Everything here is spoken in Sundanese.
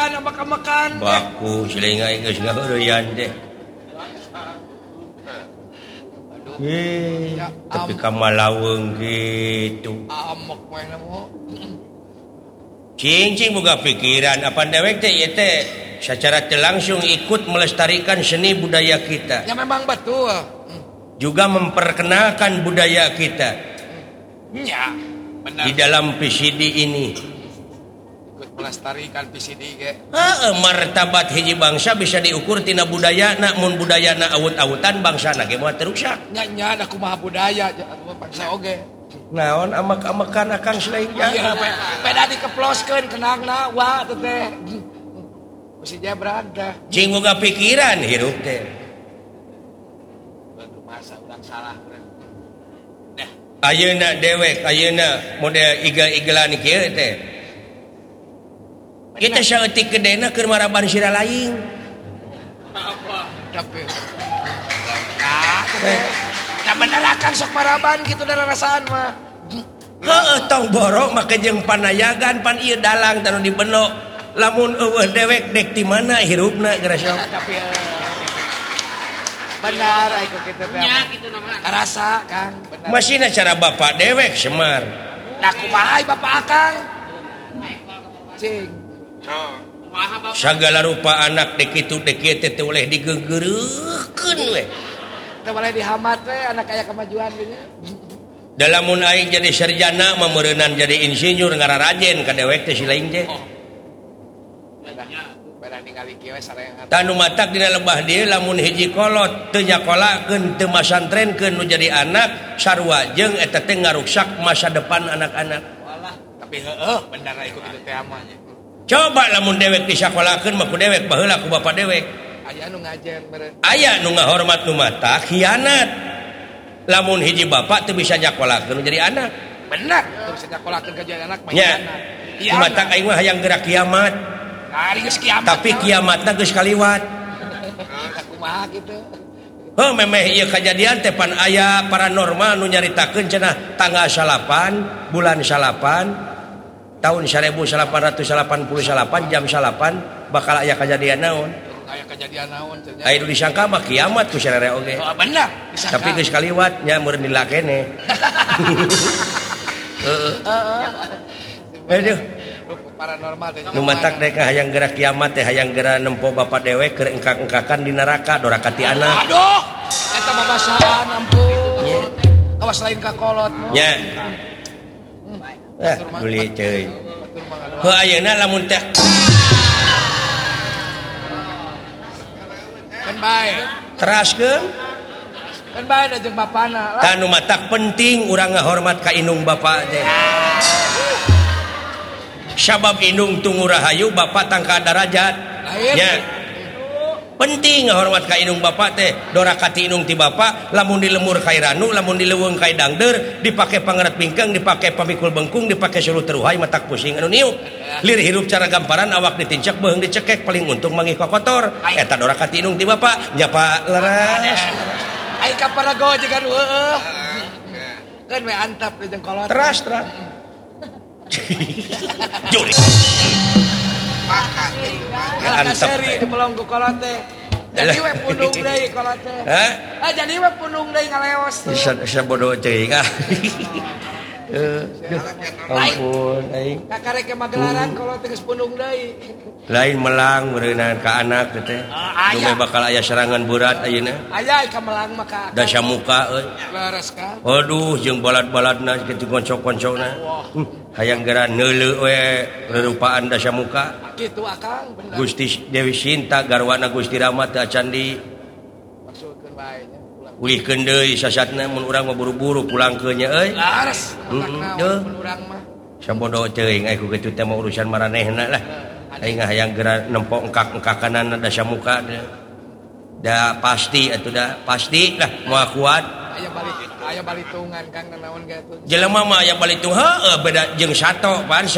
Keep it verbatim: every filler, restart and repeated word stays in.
budayakan makan-makan baku silinga geus ngaheureyan teh. Eh, Ya, tapi am- kamalaweung gitu. amok we na mo. Cing-cing boga pikiran apa dewek teh ieu teh secara teu langsung ikut melestarikan seni budaya kita. Ya memang betul. Juga memperkenalkan budaya kita Ya, benar. di dalam P C D ini. Ikut melestarikan P C D ge. Heeh, martabat hiji bangsa bisa diukur tina budayana, mun budayana awut-awutan bangsana ge moal terusak. Nya nya ada kumaha budaya atuh bangsa oge. Naon amak-amakan akang selain Iya, jangan. pe- peda dikeploskeun kenangna wah teh teh. Mesti berada. Cing boga pikiran hirup teh. Aduh masa urang salah. Nah, Ayeuna dewek, ayeuna model igel-igelan kieu teh. Kita saeutik gedena keur maraban sira laing. tapi nah, teh. Nah bener akan sok maraban gitu dari rasaan mah. Heeh, tong borok make jeung panayagan pan ieu dalang tanu dibeno. Lamun eueuh dewek dek ti mana hirupna geura sok. Tapi eh, benar ayo kita teh. nya gitu namanya. Rasa Kang, benar. Masina cara bapak dewek Semar. Nah kumaha ai Bapak Akang? Cing. Kumaha Bapak? Sagala rupa anak dek kitu dek kieu teh teu oleh digeugeureukeun we. Teu boleh dihamat we anak aya kemajuan gini. Da lamun aing jadi sarjana mameureunnan jadi insinyur ngararajen ka dewek teh si laing teh. Beda ningali kieu sareangan. Tanu matak dina lebah dieu lamun hiji kolot teu nyakolakeun teu masantrenkeun nu jadi anak sarua jeung eta teh ngaruksak masa depan anak-anak. Walah, tapi heeh bener aya kitu teh amanya. Coba lamun dewek disakolakeun mah ku dewek baheula ku bapak dewek. Aya nu ngajen meureun. Aya nu ngahormat nu matak khianat. Lamun hiji bapak teu bisa nyakolakeun nu jadi anak. Bener, terus nyakolakeun ka jadi anak mah Nya. Iya. Matak aing mah hayang gerak kiamat. Ari geus kiamat. Tapi kiamatna geus kaliwat. Kumaha kitu? Heuh memeh ieu kajadian teh pan aya paranormal nu nyaritakeun cenah tanggal salapan bulan salapan tahun seribu delapan ratus delapan puluh delapan jam salapan bakal aya kajadian naon. Aya kejadian naon cenah. Aya nu disangka mah kiamat ku sarere oge. Oh, bener. disangka. Tapi geus kaliwat nya meureun lila kene. Heeh. Aduh, Paranormal teh. nu matak dek hayang gerak kiamat teh hayang geura nempo bapak dewek keur engkak-engkakan di neraka doraka ti anak. Aduh, eta babasaan ampun. Awas lain ka kolot mah. Nya. Ah, guli ceuy. Heuh ayeuna lamun teh Kan bae. teraskeun Kan bae da jeung bapana. Lah, tanu matak penting urang ngahormat ka indung bapak teh. Sabab indung tunggu rahayu bapak tangka darajat. Lain. Nya. Penting ngahormat ka indung bapak teh. Doraka ti indung ti bapak lamun dilemur kairanu, lamun dileuweung kai dangdeur, dipake pangaret pingkeng, dipake pamikul bengkung, dipake suluh teruhai matak pusing anu niuk. Lir hirup cara gamparan awak ditincek beuheung dicekek paling untung mangih kokotor. Eta doraka ti indung ti bapak nyapa leres. Ai ka parago jeung kan heueuh. Kan we antap di jeung kolot. Teras teras. Juri. Kan Antep. seri di pelonggu kolot teh. Jadi we pundung deui kolot teh. Hah? Ah jadi we pundung deui ngaleos tuh. Bisa bisa bodoh ceuing ah. Eh, ampun aing. Kakarek ke Magelaran kolot teh geus pundung deui. Lain melang berenang ke anak teh. Ah, aya. Dumeh bakal aya serangan berat ayeuna. Aya ka melang mah ka. Da samuka euy. Leres ka. Aduh jeung balad-baladna kitu koncok-koncokna. Hmm, hayang geura neuleu we rerupaan da samuka. Kitu Akang bener. Gusti Dewi Sinta garwana Gusti Rama teu acan di Maksudkeun bae nya. ulihkeun deui sasatna mun urang mah buru-buru pulangkeun nya euy. Leres. Mm-mm, Takna deuh. mun urang mah. Sabodo teuing aya ku kitu teh mah urusan maranehna lah. Aing hayang geura nempo engkak-engkakanana da samuka teh. Da pasti atuh da pasti lah moal kuat. Aya balik aya balitungan Kang naon ge atuh. Jelema mah aya balitung heueuh beda jeung sato pan